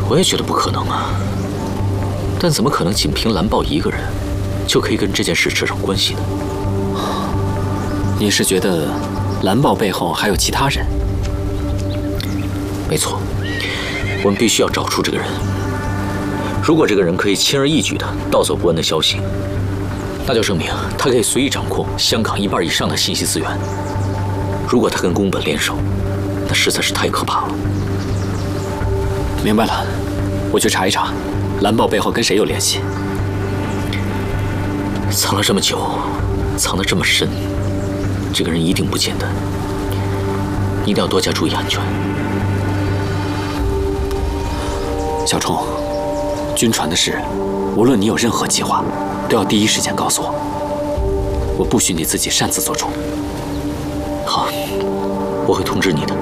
我也觉得不可能啊。但怎么可能仅凭蓝豹一个人，就可以跟这件事扯上关系呢？ 你是觉得蓝豹背后还有其他人？ 没错，我们必须要找出这个人。如果这个人可以轻而易举地盗走伯恩的消息，那就证明他可以随意掌控香港1半以上的信息资源。如果他跟宫本联手，那实在是太可怕了。 明白了，我去查一查，蓝豹背后跟谁有联系。 藏了这么久，藏得这么深，这个人一定不简单。你一定要多加注意安全。 小冲，军传的事，无论你有任何计划，都要第一时间告诉我。我不许你自己擅自做主。 好，我会通知你的。